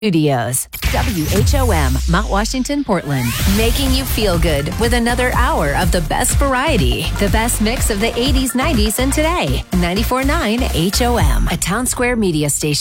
Studios. WHOM, Mount Washington, Portland. Making you feel good with another hour of the best variety. The best mix of the 80s, 90s, and today. 94.9 HOM, a Town Square media station.